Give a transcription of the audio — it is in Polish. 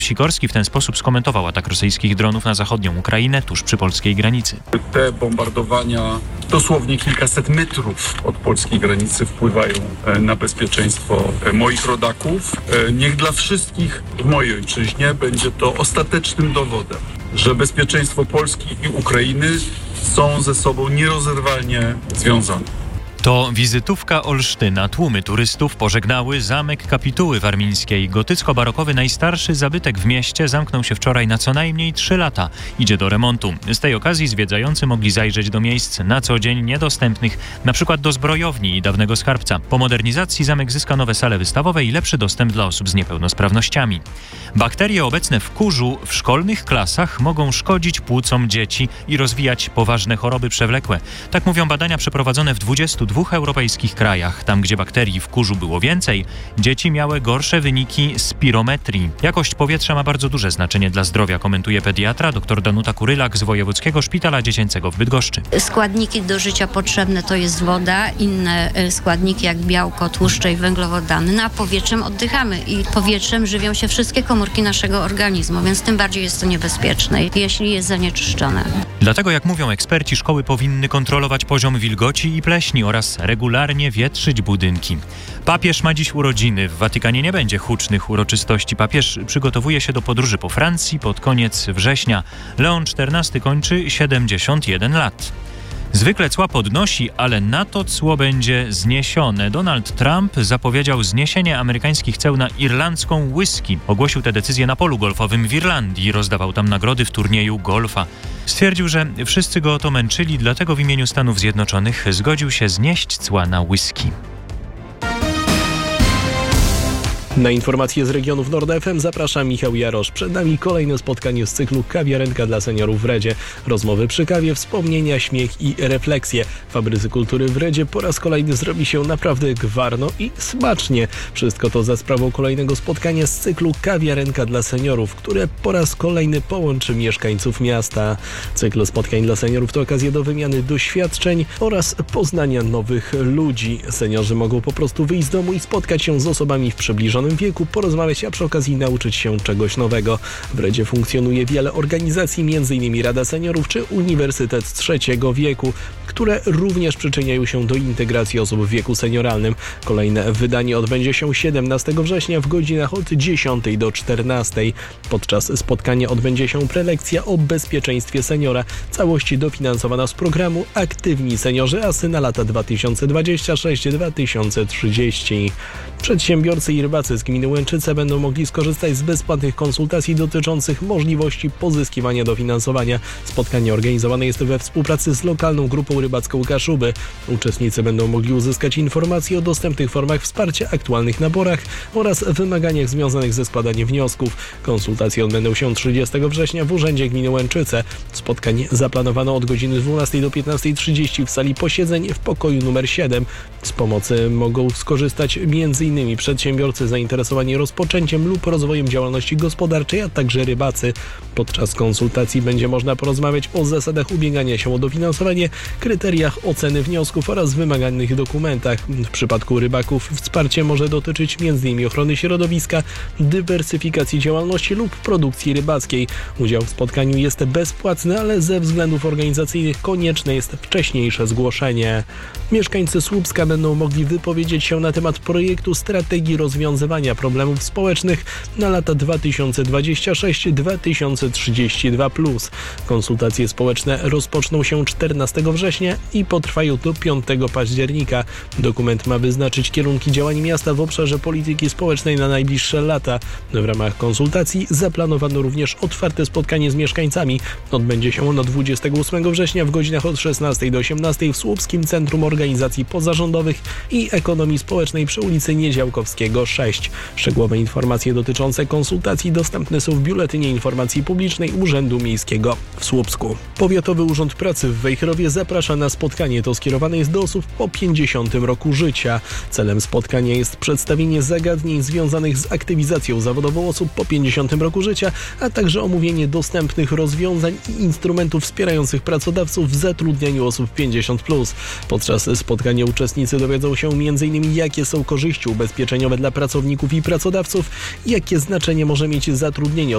Sikorski w ten sposób skomentował atak rosyjskich dronów na zachodnią Ukrainę, tuż przy polskiej granicy. Te bombardowania dosłownie kilkaset metrów od polskiej granicy wpływają na bezpieczeństwo moich rodaków. Niech dla wszystkich w mojej ojczyźnie będzie to ostatecznym dowodem, że bezpieczeństwo Polski i Ukrainy są ze sobą nierozerwalnie związane. To wizytówka Olsztyna. Tłumy turystów pożegnały Zamek Kapituły Warmińskiej. Gotycko-barokowy najstarszy zabytek w mieście zamknął się wczoraj na co najmniej 3 lata. Idzie do remontu. Z tej okazji zwiedzający mogli zajrzeć do miejsc na co dzień niedostępnych, np. do zbrojowni i dawnego skarbca. Po modernizacji zamek zyska nowe sale wystawowe i lepszy dostęp dla osób z niepełnosprawnościami. Bakterie obecne w kurzu w szkolnych klasach mogą szkodzić płucom dzieci i rozwijać poważne choroby przewlekłe. Tak mówią badania przeprowadzone w 22 europejskich krajach. Tam, gdzie bakterii w kurzu było więcej, dzieci miały gorsze wyniki spirometrii. Jakość powietrza ma bardzo duże znaczenie dla zdrowia, komentuje pediatra dr Danuta Kurylak z Wojewódzkiego Szpitala Dziecięcego w Bydgoszczy. Składniki do życia potrzebne to jest woda, inne składniki jak białko, tłuszcze i węglowodany, a powietrzem oddychamy i powietrzem żywią się wszystkie komórki naszego organizmu, więc tym bardziej jest to niebezpieczne, jeśli jest zanieczyszczone. Dlatego, jak mówią eksperci, szkoły powinny kontrolować poziom wilgoci i pleśni oraz regularnie wietrzyć budynki. Papież ma dziś urodziny. W Watykanie nie będzie hucznych uroczystości. Papież przygotowuje się do podróży po Francji pod koniec września. Leon XIV kończy 71 lat. Zwykle cła podnosi, ale na to cło będzie zniesione. Donald Trump zapowiedział zniesienie amerykańskich ceł na irlandzką whisky. Ogłosił tę decyzję na polu golfowym w Irlandii. Rozdawał tam nagrody w turnieju golfa. Stwierdził, że wszyscy go o to męczyli, dlatego w imieniu Stanów Zjednoczonych zgodził się znieść cła na whisky. Na informacje z regionów Nord FM zaprasza Michał Jarosz. Przed nami kolejne spotkanie z cyklu Kawiarenka dla seniorów w Redzie. Rozmowy przy kawie, wspomnienia, śmiech i refleksje. W Fabryce Kultury w Redzie po raz kolejny zrobi się naprawdę gwarno i smacznie. Wszystko to za sprawą kolejnego spotkania z cyklu Kawiarenka dla seniorów, które po raz kolejny połączy mieszkańców miasta. Cykl spotkań dla seniorów to okazja do wymiany doświadczeń oraz poznania nowych ludzi. Seniorzy mogą po prostu wyjść z domu i spotkać się z osobami w przybliżonym wieku, porozmawiać, a przy okazji nauczyć się czegoś nowego. W Redzie funkcjonuje wiele organizacji, m.in. Rada Seniorów czy Uniwersytet Trzeciego Wieku, które również przyczyniają się do integracji osób w wieku senioralnym. Kolejne wydanie odbędzie się 17 września w godzinach od 10 do 14. Podczas spotkania odbędzie się prelekcja o bezpieczeństwie seniora. Całość dofinansowana z programu Aktywni Seniorzy ASY na lata 2026-2030. Przedsiębiorcy i rybacy z gminy Łęczyce będą mogli skorzystać z bezpłatnych konsultacji dotyczących możliwości pozyskiwania dofinansowania. Spotkanie organizowane jest we współpracy z lokalną grupą rybacką Kaszuby. Uczestnicy będą mogli uzyskać informacje o dostępnych formach wsparcia, aktualnych naborach oraz wymaganiach związanych ze składaniem wniosków. Konsultacje odbędą się 30 września w Urzędzie Gminy Łęczyce. Spotkań zaplanowano od godziny 12 do 15:30 w sali posiedzeń w pokoju numer 7. Z pomocy mogą skorzystać m.in. przedsiębiorcy zainteresowani rozpoczęciem lub rozwojem działalności gospodarczej, a także rybacy. Podczas konsultacji będzie można porozmawiać o zasadach ubiegania się o dofinansowanie, kryteriach oceny wniosków oraz wymaganych dokumentach. W przypadku rybaków wsparcie może dotyczyć m.in. ochrony środowiska, dywersyfikacji działalności lub produkcji rybackiej. Udział w spotkaniu jest bezpłatny, ale ze względów organizacyjnych konieczne jest wcześniejsze zgłoszenie. Mieszkańcy Słupska będą mogli wypowiedzieć się na temat projektu strategii rozwiązywania problemów społecznych na lata 2026-2032+. Konsultacje społeczne rozpoczną się 14 września i potrwają do 5 października. Dokument ma wyznaczyć kierunki działań miasta w obszarze polityki społecznej na najbliższe lata. W ramach konsultacji zaplanowano również otwarte spotkanie z mieszkańcami. Odbędzie się ono 28 września w godzinach od 16 do 18 w Słupskim Centrum Organizacji Pozarządowych i Ekonomii Społecznej przy ulicy Niedziałkowskiego 6. Szczegółowe informacje dotyczące konsultacji dostępne są w Biuletynie Informacji Publicznej Urzędu Miejskiego w Słupsku. Powiatowy Urząd Pracy w Wejherowie zaprasza na spotkanie. To skierowane jest do osób po 50 roku życia. Celem spotkania jest przedstawienie zagadnień związanych z aktywizacją zawodową osób po 50 roku życia, a także omówienie dostępnych rozwiązań i instrumentów wspierających pracodawców w zatrudnianiu osób 50+. Podczas spotkania uczestnicy dowiedzą się m.in. jakie są korzyści ubezpieczeniowe dla pracowników i pracodawców, jakie znaczenie może mieć zatrudnienie